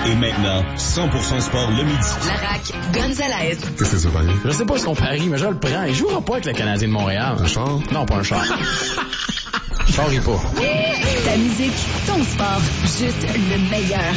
Et maintenant, 100% sport le midi. La RAQ, Gonzalez. Qu'est-ce que ça veut dire? Je sais pas ce qu'on parie, mais je le prends. Il jouera pas avec le Canadien de Montréal. Un char? Non, pas un char. Charrie pas. Ta musique, ton sport, juste le meilleur.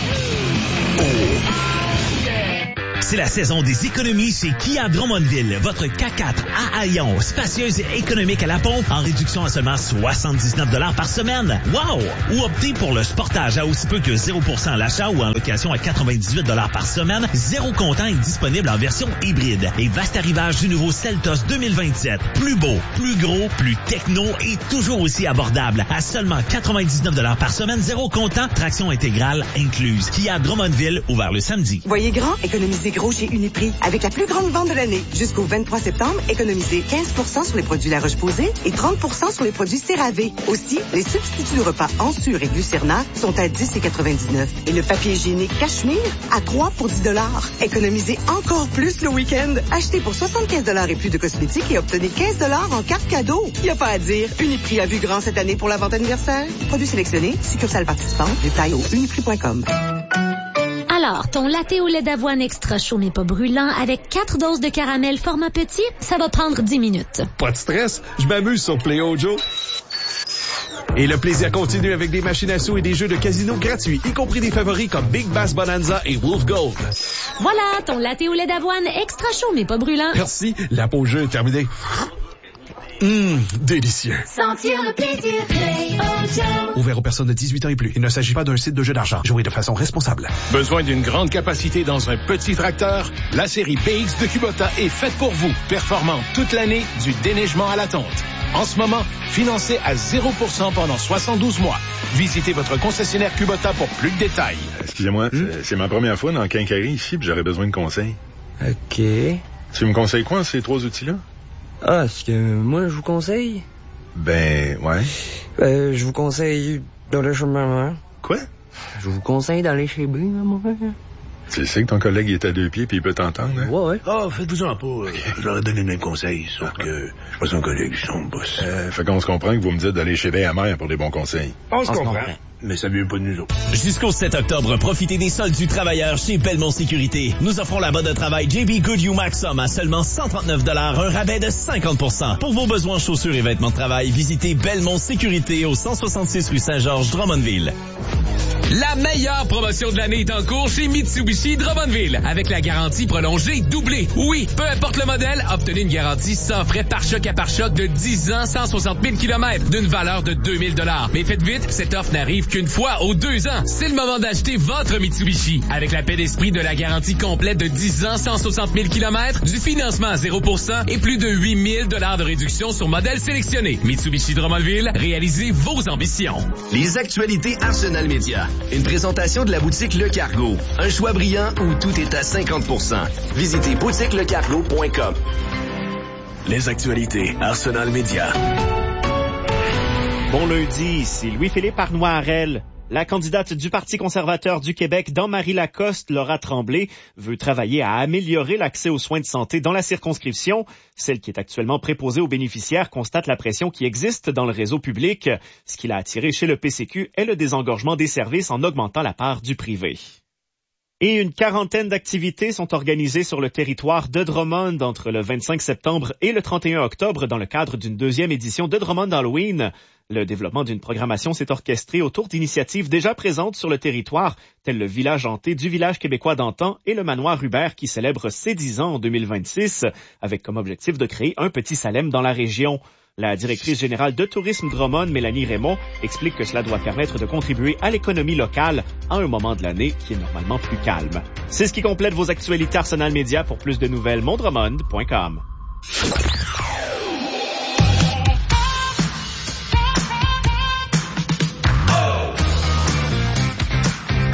C'est la saison des économies chez Kia Drummondville. Votre K4 à Haillon, spacieuse et économique à la pompe, en réduction à seulement 79 $ par semaine. Wow! Ou optez pour le Sportage à aussi peu que 0% à l'achat ou en location à 98 $ par semaine. Zéro comptant est disponible en version hybride. Et vaste arrivage du nouveau Seltos 2027. Plus beau, plus gros, plus techno et toujours aussi abordable. À seulement 99 $ par semaine, zéro comptant, traction intégrale incluse. Kia Drummondville, ouvert le samedi. Voyez grand, économisez gros chez Uniprix. Avec la plus grande vente de l'année. Jusqu'au 23 septembre, économisez 15% sur les produits La Roche-Posay et 30% sur les produits CeraVe. Aussi, les substituts de repas Ensure et Glucerna sont à 10,99 $. Et le papier hygiénique Cachemire à 3 pour 10 $. Économisez encore plus le week-end. Achetez pour 75 $ et plus de cosmétiques et obtenez 15 $ en carte cadeau. Il n'y a pas à dire. Uniprix a vu grand cette année pour la vente anniversaire. Produits sélectionnés, succursales participantes, détails au uniprix.com. Alors, ton latte au lait d'avoine extra chaud mais pas brûlant avec 4 doses de caramel format petit, ça va prendre 10 minutes. Pas de stress, je m'amuse sur Play-O Joe. Et le plaisir continue avec des machines à sous et des jeux de casino gratuits, y compris des favoris comme Big Bass Bonanza et Wolf Gold. Voilà, ton latte au lait d'avoine extra chaud mais pas brûlant. Merci, la pause jeu est terminée. Délicieux. Sentir le plaisir Play-O Joe. Ouvert aux personnes de 18 ans et plus. Il ne s'agit pas d'un site de jeu d'argent. Jouez de façon responsable. Besoin d'une grande capacité dans un petit tracteur? La série BX de Kubota est faite pour vous. Performante toute l'année, du déneigement à la tonte. En ce moment, financé à 0% pendant 72 mois. Visitez votre concessionnaire Kubota pour plus de détails. Excusez-moi, c'est ma première fois dans le quincaillerie ici, puis j'aurais besoin de conseils. OK. Tu me conseilles quoi, ces 3 outils-là? Ah, ce que moi, je vous conseille? Ben, ouais. Je vous conseille d'aller chez maman. Quoi? Je vous conseille d'aller chez B, maman. Tu sais que ton collègue est à 2 pieds puis il peut t'entendre, hein? Ouais. Ah, faites-vous-en pas. Okay. Je leur ai donné le même conseil, sauf que je suis pas son collègue, je suis son boss. Fait qu'on se comprend que vous me dites d'aller chez Bay à mère pour des bons conseils. On se comprend. Mais ça vient pas de nous autres. Jusqu'au 7 octobre, profitez des soldes du travailleur chez Belmont Sécurité. Nous offrons la botte de travail JB Goodyear Maxxum à seulement 139 $, un rabais de 50%. Pour vos besoins chaussures et vêtements de travail, visitez Belmont Sécurité au 166 rue Saint-Georges, Drummondville. La meilleure promotion de l'année est en cours chez Mitsubishi Drummondville. Avec la garantie prolongée doublée. Oui, peu importe le modèle, obtenez une garantie sans frais pare-choc à pare-choc de 10 ans, 160 000 km d'une valeur de 2 000 $. Mais faites vite, cette offre n'arrive qu'une fois aux 2 ans. C'est le moment d'acheter votre Mitsubishi. Avec la paix d'esprit de la garantie complète de 10 ans, 160 000 km, du financement à 0% et plus de 8 000 $ de réduction sur modèles sélectionnés. Mitsubishi Drummondville, réalisez vos ambitions. Les actualités Arsenal Média. Une présentation de la boutique Le Cargo. Un choix brillant où tout est à 50%. Visitez boutiquelecargo.com. Les actualités Arsenal Média. Bon lundi, ici Louis-Philippe Arnoirel. La candidate du Parti conservateur du Québec dans Marie-Lacoste, Laura Tremblay, veut travailler à améliorer l'accès aux soins de santé dans la circonscription. Celle qui est actuellement préposée aux bénéficiaires constate la pression qui existe dans le réseau public. Ce qui l'a attiré chez le PCQ est le désengorgement des services en augmentant la part du privé. Et une quarantaine d'activités sont organisées sur le territoire de Drummond entre le 25 septembre et le 31 octobre dans le cadre d'une 2e édition de Drummond Halloween. Le développement d'une programmation s'est orchestré autour d'initiatives déjà présentes sur le territoire, telles le village hanté du village québécois d'antan et le manoir Hubert qui célèbre ses 10 ans en 2026, avec comme objectif de créer un petit Salem dans la région. La directrice générale de Tourisme Drummond, Mélanie Raymond, explique que cela doit permettre de contribuer à l'économie locale à un moment de l'année qui est normalement plus calme. C'est ce qui complète vos actualités Arsenal Média. Pour plus de nouvelles, mondrummond.com.